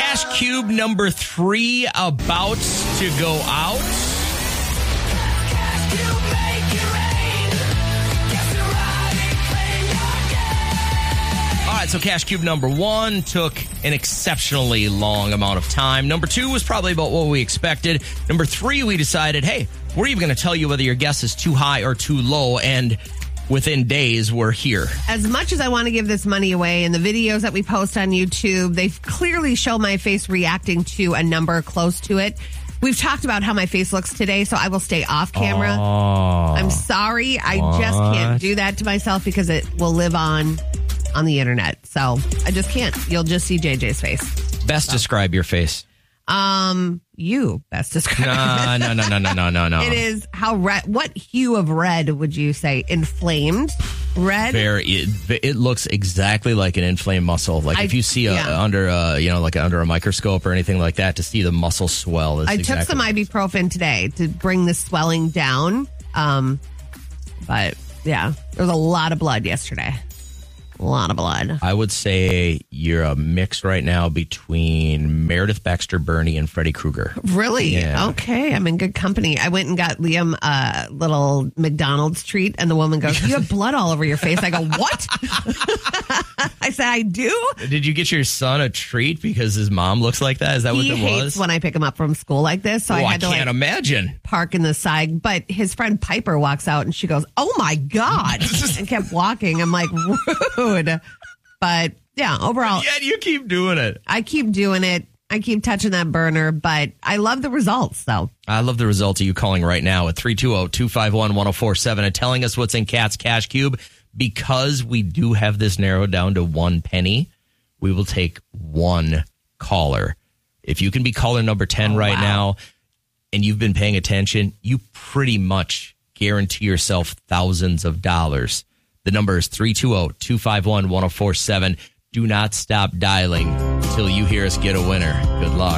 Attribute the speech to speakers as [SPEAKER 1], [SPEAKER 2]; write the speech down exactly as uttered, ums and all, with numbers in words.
[SPEAKER 1] Cash Cube number three about to go out. All right, so Cash Cube number one took an exceptionally long amount of time. Number two was probably about what we expected. Number three, we decided, hey, we're even going to tell you whether your guess is too high or too low, and within days, we're here.
[SPEAKER 2] As much as I want to give this money away, and the videos that we post on YouTube, they clearly show my face reacting to a number close to it. We've talked about how my face looks today, so I will stay off camera.
[SPEAKER 1] Oh,
[SPEAKER 2] I'm sorry. I
[SPEAKER 1] what?
[SPEAKER 2] just can't do that to myself because it will live on on the internet. So I just can't. You'll just see J J's face.
[SPEAKER 1] Best
[SPEAKER 2] so.
[SPEAKER 1] describe your face.
[SPEAKER 2] Um, you best describe
[SPEAKER 1] no,
[SPEAKER 2] it.
[SPEAKER 1] no, no, no, no, no, no, no.
[SPEAKER 2] It is how red. What hue of red would you say? Inflamed red.
[SPEAKER 1] Very. It, it looks exactly like an inflamed muscle. Like
[SPEAKER 2] I,
[SPEAKER 1] if you see a,
[SPEAKER 2] yeah.
[SPEAKER 1] under a, you know, like under a microscope or anything like that, to see the muscle swell. Is
[SPEAKER 2] I
[SPEAKER 1] exactly
[SPEAKER 2] took some ibuprofen today to bring the swelling down. Um, but yeah, there was a lot of blood yesterday. A lot of blood.
[SPEAKER 1] I would say you're a mix right now between Meredith Baxter Birney and Freddy Krueger.
[SPEAKER 2] Really?
[SPEAKER 1] Yeah.
[SPEAKER 2] Okay, I'm in good company. I went and got Liam a little McDonald's treat, and the woman goes, "You have blood all over your face." I go, "What?" I said, "I do."
[SPEAKER 1] Did you get your son a treat because his mom looks like that? Is that
[SPEAKER 2] he
[SPEAKER 1] what it
[SPEAKER 2] hates
[SPEAKER 1] was?
[SPEAKER 2] when I pick him up from school like this, so
[SPEAKER 1] oh,
[SPEAKER 2] I
[SPEAKER 1] I
[SPEAKER 2] had to
[SPEAKER 1] can't
[SPEAKER 2] like
[SPEAKER 1] imagine.
[SPEAKER 2] park in the side. But his friend Piper walks out, and she goes, "Oh my God," and kept walking. I'm like, rude. But yeah, overall,
[SPEAKER 1] Yeah, you keep doing it.
[SPEAKER 2] I keep doing it. I keep touching that burner, but I love the results, though.
[SPEAKER 1] I love the results of you calling right now at three two zero, two five one, one zero four seven and telling us what's in Cat's Cash Cube. Because we do have this narrowed down to one penny, we will take one caller. If you can be caller number ten oh, right wow. now, and you've been paying attention, you pretty much guarantee yourself thousands of dollars. The number is three two zero, two five one, one zero four seven. Do not stop dialing until you hear us get a winner. Good luck.